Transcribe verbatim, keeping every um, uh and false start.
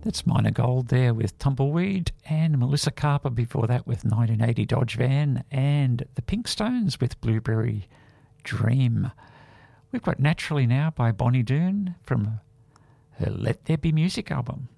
That's Minor Gold there with Tumbleweed, and Melissa Carper before that with nineteen eighty Dodge Van, and the Pink Stones with Blueberry Dream. We've got Naturally now by Bonnie Doon from her Let There Be Music album.